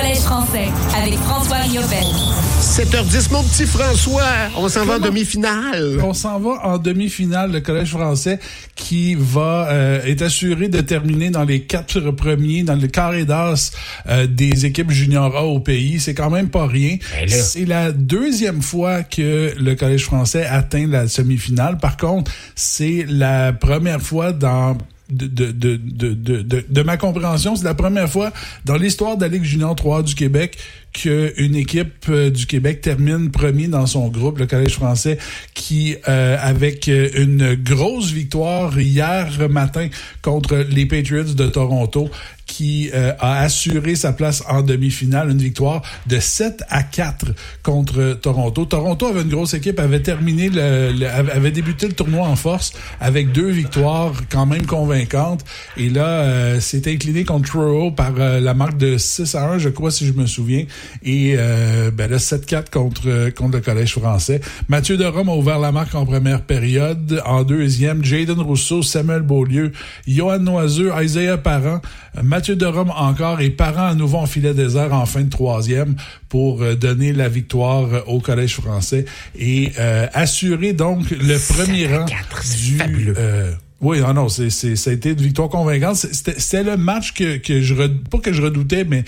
Collège français avec François Riopel. 7h10, mon petit François, on s'en va en demi-finale. On s'en va en demi-finale, le Collège français qui est assuré de terminer dans les 4 premiers, dans le carré d'as des équipes junior A au pays. C'est quand même pas rien. C'est la deuxième fois que le Collège français atteint la semi-finale. Par contre, c'est la première fois de ma compréhension, c'est la première fois dans l'histoire de la Ligue junior 3 du Québec qu'une équipe du Québec termine premier dans son groupe, le Collège français, qui, avec une grosse victoire hier matin contre les Patriots de Toronto, qui a assuré sa place en demi-finale, une victoire de 7-4 contre Toronto. Toronto avait une grosse équipe, avait débuté le tournoi en force avec 2 victoires quand même convaincantes. Et là, s'est incliné contre Truro par la marque de 6-1, je crois, si je me souviens. Et là, 7-4 contre le Collège français. Mathieu Derome a ouvert la marque en première période. En deuxième, Jaden Rousseau, Samuel Beaulieu, Johan Noiseux, Isaiah Parent, Mathieu Derome encore et Parent à nouveau en filet désert en fin de troisième pour donner la victoire au Collège français et assurer donc le premier rang du... Oui, non, ça a été une victoire convaincante. C'était le match que je redoutais, mais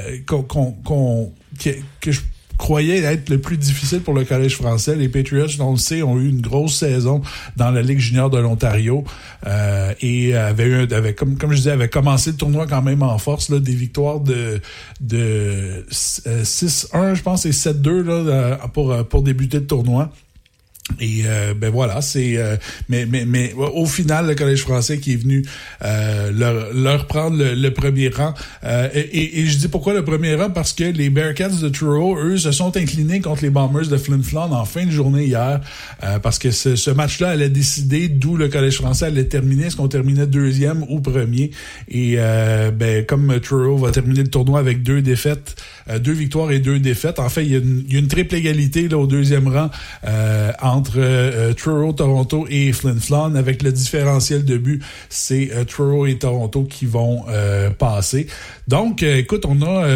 que je croyais être le plus difficile pour le Collège français. Les Patriots, on le sait, ont eu une grosse saison dans la Ligue junior de l'Ontario et avaient comme je disais, avaient commencé le tournoi quand même en force, là, des victoires de 6-1, je pense, et 7-2 là pour débuter le tournoi. Et voilà, c'est mais au final le Collège français qui est venu leur prendre le premier rang et je dis pourquoi le premier rang, parce que les Bearcats de Truro, eux, se sont inclinés contre les Bombers de Flin Flon en fin de journée hier parce que ce match-là allait décider d'où le Collège français allait terminer, est-ce qu'on terminait deuxième ou premier. Et comme Truro va terminer le tournoi avec 2 défaites, 2 victoires et 2 défaites, en fait il y a une triple égalité là au deuxième rang entre Truro, Toronto et Flin Flon. Avec le différentiel de but, c'est Truro et Toronto qui vont passer. Donc, écoute, on a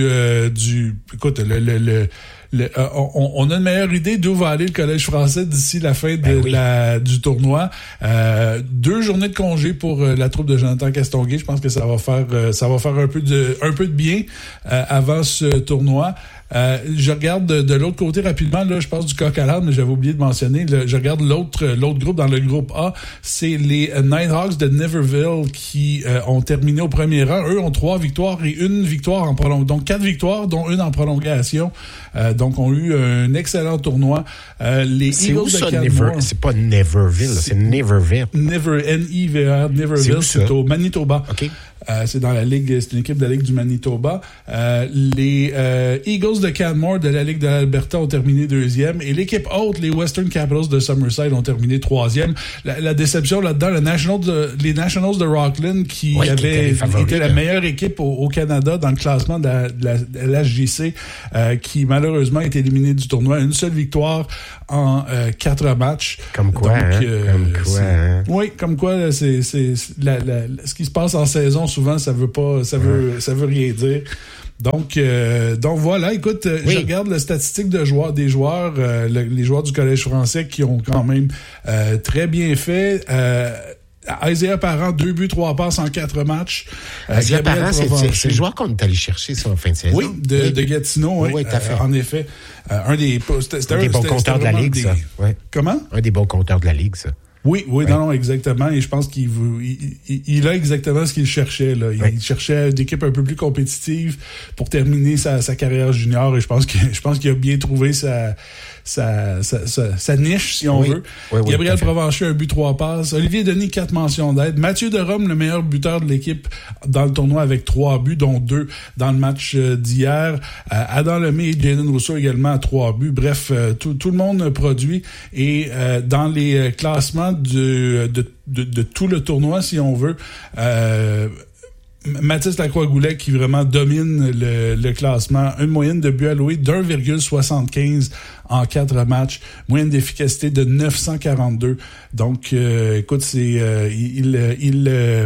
écoute, on a une meilleure idée d'où va aller le Collège français d'ici la fin du tournoi. 2 journées de congé pour la troupe de Jonathan Castonguay. Je pense que ça va faire un peu de bien avant ce tournoi. Je regarde de l'autre côté rapidement, là, je passe du coq à l'âne, mais j'avais oublié de mentionner, je regarde l'autre groupe, dans le groupe A, c'est les Nighthawks de Niverville qui ont terminé au premier rang. Eux ont 3 victoires et 1 victoire en prolongation. Donc 4 victoires, dont 1 en prolongation. Donc ont eu un excellent tournoi. Les c'est Eagles où ça, de Canmore, c'est pas Neverville, c'est Niverville. N-I-V-R, Niverville, c'est au Manitoba. OK. C'est dans la Ligue, c'est une équipe de la Ligue du Manitoba. Les Eagles de Canmore de la Ligue de l'Alberta ont terminé 2e et l'équipe haute, les Western Capitals de Summerside, ont terminé 3e. La déception là-dedans, les Nationals de Rockland qui avaient été la meilleure équipe au Canada dans le classement de la HJC, qui malheureusement est éliminée du tournoi. Une seule victoire en 4 matchs. Comme quoi, donc, hein? Oui, comme quoi, c'est ce qui se passe en saison, souvent, ça veut rien dire. Donc voilà, écoute, je regarde la statistique des joueurs, les joueurs du Collège français qui ont quand même très bien fait. Isaiah Parent, 2 buts, 3 passes en 4 matchs. Isaiah Parent, c'est le joueur qu'on est allé chercher sur la fin de saison. Oui, de Gatineau, oui, tout à fait. En effet. Un des bons compteurs de la Ligue, ça. Ouais. Comment? Un des bons compteurs de la Ligue, ça. Oui, non, exactement. Et je pense qu'il a exactement ce qu'il cherchait, là. Il cherchait une équipe un peu plus compétitive pour terminer sa carrière junior, et je pense qu'il a bien trouvé sa niche, si on veut. Gabriel Provencher, 1 but, 3 passes. Olivier Denis, 4 mentions d'aide. Mathieu Derome, le meilleur buteur de l'équipe dans le tournoi avec 3 buts, dont 2 dans le match d'hier. Adam Lemay et Jaden Rousseau également à 3 buts. Bref, tout le monde produit. Et dans les classements de tout le tournoi, si on veut, Mathis Lacroix-Goulet qui vraiment domine le classement. Une moyenne de buts alloués d'1,75 en 4 matchs. Moyenne d'efficacité de 942. Donc, écoute, c'est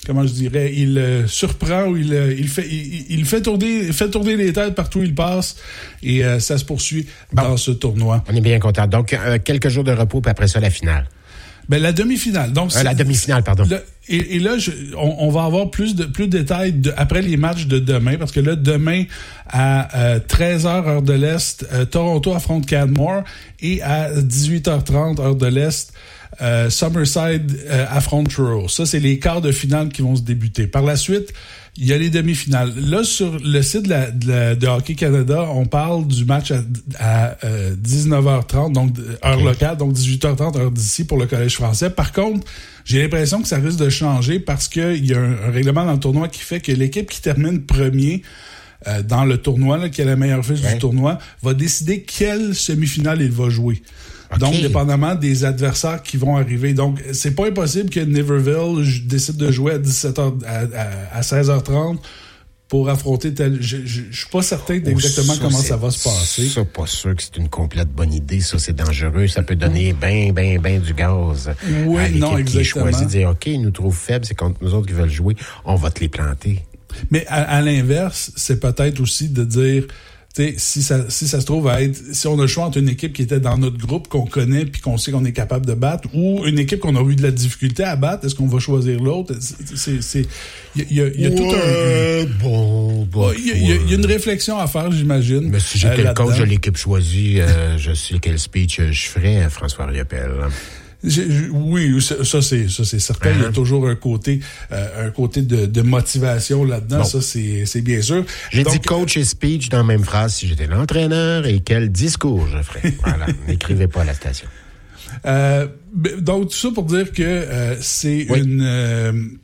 comment je dirais, il surprend ou il fait tourner les têtes partout où il passe et ça se poursuit dans ce tournoi. On est bien content. Donc, quelques jours de repos, puis après ça, la finale. Ben, la demi-finale. Donc, la demi-finale, pardon. Et là, on va avoir plus de détails après les matchs de demain, parce que là, demain, à 13h, heure de l'Est, Toronto affronte Canmore, et à 18h30, heure de l'Est, Summerside affronte Truro. Ça, c'est les quarts de finale qui vont se débuter. Par la suite, il y a les demi-finales. Là, sur le site de Hockey Canada, on parle du match à 19h30, donc heure locale, donc 18h30, heure d'ici pour le Collège français. Par contre, j'ai l'impression que ça risque de changer parce qu'il y a un règlement dans le tournoi qui fait que l'équipe qui termine premier dans le tournoi, là, qui a la meilleure fiche du tournoi, va décider quelle semi-finale il va jouer. Okay. Donc, dépendamment des adversaires qui vont arriver. Donc, c'est pas impossible que Niverville décide de jouer à 17h, à 16h30 pour affronter tel. Je suis pas certain d'exactement comment ça va se passer. Ça, pas sûr que c'est une complète bonne idée. Ça, c'est dangereux. Ça peut donner ben du gaz. Oui, à non, exactement. Qui choisit de dire, OK, ils nous trouvent faibles, c'est contre nous autres qui veulent jouer. On va te les planter. Mais à l'inverse, c'est peut-être aussi de dire, si ça se trouve à être, si on a le choix entre une équipe qui était dans notre groupe, qu'on connaît puis qu'on sait qu'on est capable de battre, ou une équipe qu'on a eu de la difficulté à battre, est-ce qu'on va choisir l'autre? Il y a tout un... Il y a une réflexion à faire, j'imagine. Mais si j'étais le coach de l'équipe choisie, je sais quel speech je ferais, François Riopelle. Oui, ça c'est certain. Il y a toujours un côté de motivation là-dedans. Bon. Ça c'est bien sûr. J'ai dit coach et speech dans la même phrase si j'étais l'entraîneur et quel discours je ferais. Voilà, n'écrivez pas à la station. Donc tout ça pour dire que c'est une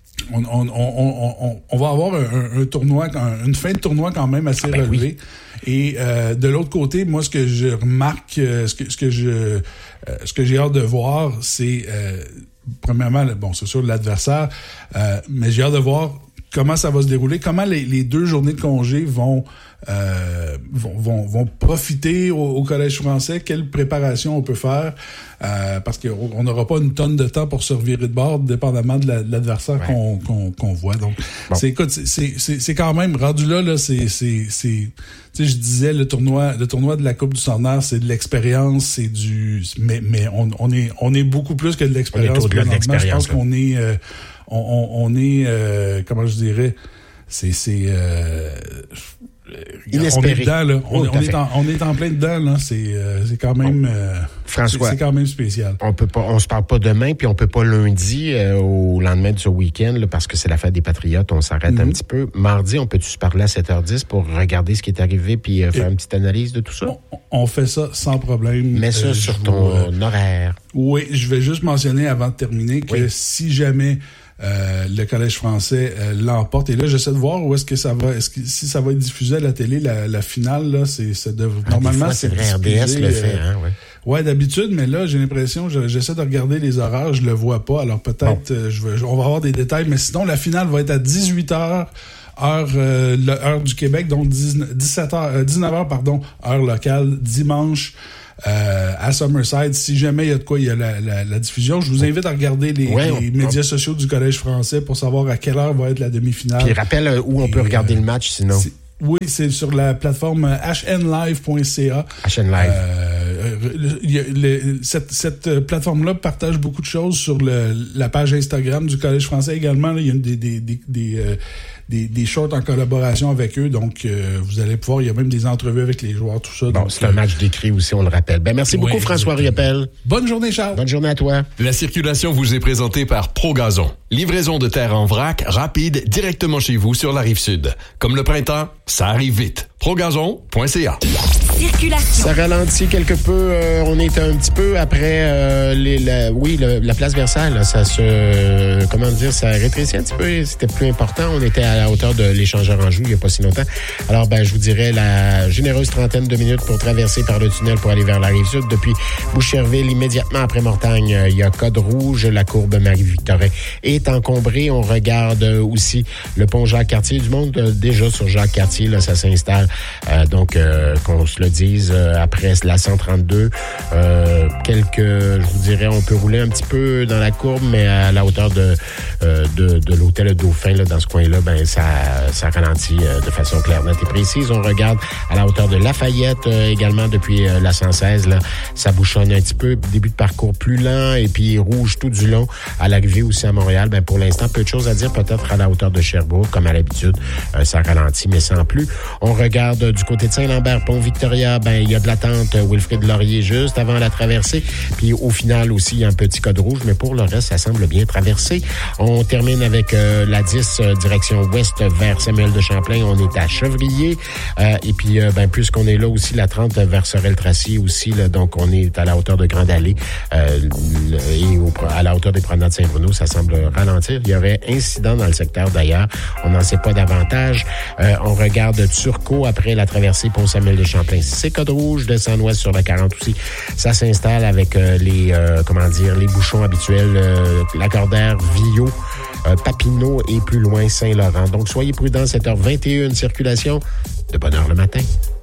on va avoir un tournoi, une fin de tournoi quand même assez relevée. Oui. Et de l'autre côté, moi, ce que je remarque, ce que j'ai hâte de voir, c'est premièrement, c'est sûr l'adversaire, mais j'ai hâte de voir comment ça va se dérouler, comment les 2 journées de congé vont profiter au Collège français, quelle préparation on peut faire, parce qu'on n'aura pas une tonne de temps pour se revirer de bord, dépendamment de l'adversaire qu'on voit. Donc, c'est quand même rendu là, c'est tu sais, je disais le tournoi de la Coupe du Centenaire, c'est de l'expérience, c'est mais on est beaucoup plus que de l'expérience. Je pense qu'on est on est comment je dirais, c'est inespéré. On est dedans, là. On est en plein dedans, là. C'est quand même François, c'est quand même spécial. On se parle pas demain, puis on peut pas lundi au lendemain de ce week-end, là, parce que c'est la fête des Patriotes, on s'arrête un petit peu. Mardi, on peut-tu se parler à 7h10 pour regarder ce qui est arrivé puis faire une petite analyse de tout ça? On fait ça sans problème. Mets ça sur ton horaire. Oui, je vais juste mentionner avant de terminer que si jamais le Collège français l'emporte. Et là, j'essaie de voir où est-ce que ça va. Si ça va être diffusé à la télé, la finale, là, normalement, c'est vrai, RDS le fait, hein, ouais. Ouais, d'habitude, mais là, j'ai l'impression, j'essaie de regarder les horaires, je le vois pas. Alors peut-être, on va avoir des détails, mais sinon, la finale va être à 18h. Heure du Québec, donc 19h, heure locale, dimanche. À Summerside, si jamais il y a de quoi, il y a la diffusion. Je vous invite à regarder les médias sociaux du Collège français pour savoir à quelle heure va être la demi-finale. Puis rappelle où on peut regarder le match sinon. Oui, c'est sur la plateforme hnlive.ca. Cette plateforme-là partage beaucoup de choses sur la page Instagram du Collège français également. Là, il y a des shorts en collaboration avec eux, donc vous allez pouvoir, il y a même des entrevues avec les joueurs, tout ça. Bon, donc, c'est un match décrit aussi, on le rappelle. Merci beaucoup François Riopelle. Bonne journée Charles. Bonne journée à toi. La circulation vous est présentée par ProGazon. Livraison de terre en vrac, rapide, directement chez vous sur la Rive-Sud. Comme le printemps, ça arrive vite. ProGazon.ca. Circulation. Ça ralentit quelque peu. On est un petit peu après la place Versailles. Là, ça rétrécit un petit peu. C'était plus important. On était à la hauteur de l'échangeur Anjou il n'y a pas si longtemps. Alors, je vous dirais la généreuse trentaine de minutes pour traverser par le tunnel pour aller vers la Rive-Sud. Depuis Boucherville, immédiatement après Mortagne, il y a Code Rouge. La courbe Marie-Victorin est encombrée. On regarde aussi le pont Jacques-Cartier. Du monde déjà sur Jacques-Cartier. Là, ça s'installe. Donc, qu'on se le disent, après la 132, je vous dirais, on peut rouler un petit peu dans la courbe, mais à la hauteur de l'hôtel Dauphin, là, dans ce coin-là, ben ça ralentit de façon claire, nette et précise. On regarde à la hauteur de Lafayette également depuis la 116, là, ça bouchonne un petit peu. Début de parcours plus lent et puis rouge tout du long. À l'arrivée aussi à Montréal, ben pour l'instant, peu de choses à dire, peut-être à la hauteur de Sherbrooke, comme à l'habitude, ça ralentit, mais sans plus. On regarde du côté de Saint-Lambert, Pont-Victoria, ben il y a de l'attente, Wilfrid Laurier juste avant la traversée. Puis au final aussi, il y a un petit code rouge, mais pour le reste, ça semble bien traversé. On termine avec la 10 direction ouest vers Samuel de Champlain. On est à Chevrier. Et puis, puisqu'on est là aussi, la 30 vers Sorel-Tracy aussi. Là, donc, on est à la hauteur de Grande Allée et à la hauteur des promenades Saint-Bruno. Ça semble ralentir. Il y aurait incident dans le secteur d'ailleurs. On n'en sait pas davantage. On regarde Turcot après la traversée Pont-Samuel de Champlain. C'est code rouge, descend ouest sur la 40 aussi. Ça s'installe avec les bouchons habituels, Lacordaire, Villot, Papineau et plus loin Saint-Laurent. Donc, soyez prudents, 7h21, circulation de bonne heure le matin.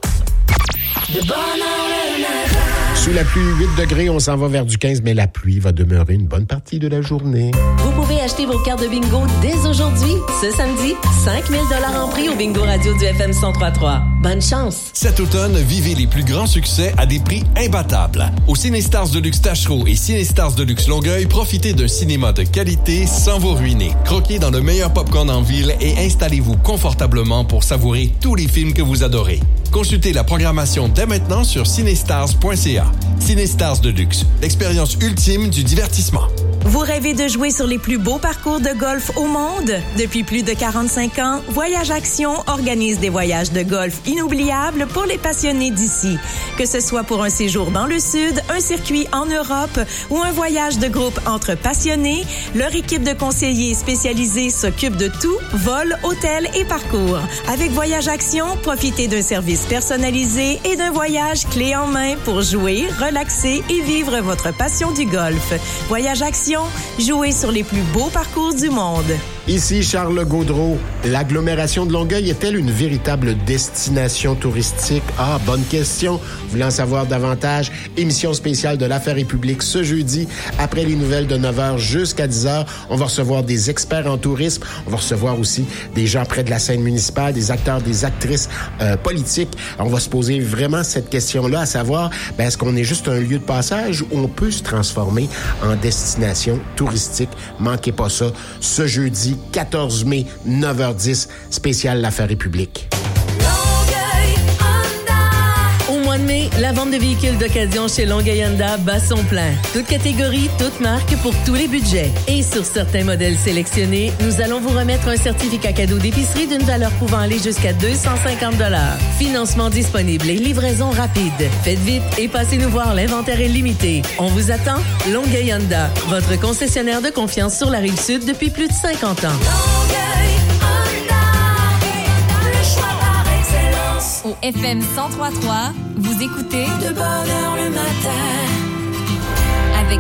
De bonne heure le matin. Sous la pluie, 8 degrés, on s'en va vers du 15, mais la pluie va demeurer une bonne partie de la journée. Vous pouvez acheter vos cartes de bingo dès aujourd'hui. Ce samedi, 5 000 $ en prix au bingo radio du FM 103.3. Bonne chance! Cet automne, vivez les plus grands succès à des prix imbattables. Au Cinestars Deluxe Tachereau et Cinestars Deluxe Longueuil, profitez d'un cinéma de qualité sans vous ruiner. Croquez dans le meilleur popcorn en ville et installez-vous confortablement pour savourer tous les films que vous adorez. Consultez la programmation dès maintenant sur cinestars.ca. Cinestars Deluxe, l'expérience ultime du divertissement. Vous rêvez de jouer sur les plus beaux parcours de golf au monde? Depuis plus de 45 ans, Voyage Action organise des voyages de golf inoubliables pour les passionnés d'ici. Que ce soit pour un séjour dans le Sud, un circuit en Europe ou un voyage de groupe entre passionnés, leur équipe de conseillers spécialisés s'occupe de tout, vol, hôtel et parcours. Avec Voyage Action, profitez d'un service personnalisé et d'un voyage clé en main pour jouer, relaxer et vivre votre passion du golf. Voyage Action, jouez sur les plus beaux parcours du monde. Ici Charles Gaudreau. L'agglomération de Longueuil est-elle une véritable destination touristique? Ah, bonne question. Voulant en savoir davantage, émission spéciale de l'Affaire et Public ce jeudi, après les nouvelles de 9h jusqu'à 10h. On va recevoir des experts en tourisme. On va recevoir aussi des gens près de la scène municipale, des acteurs, des actrices politiques. On va se poser vraiment cette question-là, à savoir, est-ce qu'on est juste un lieu de passage ou on peut se transformer en destination touristique? Manquez pas ça, ce jeudi 14 mai, 9h10, spécial l'Affaire et Public. Au mois de mai, la vente de véhicules d'occasion chez Longueuil Honda bat son plein. Toute catégorie, toute marque pour tous les budgets. Et sur certains modèles sélectionnés, nous allons vous remettre un certificat cadeau d'épicerie d'une valeur pouvant aller jusqu'à 250 $. Financement disponible et livraison rapide. Faites vite et passez nous voir, l'inventaire est limité. On vous attend, Longueuil Honda, votre concessionnaire de confiance sur la Rive-Sud depuis plus de 50 ans. Au FM 103.3, vous écoutez De bonne heure le matin.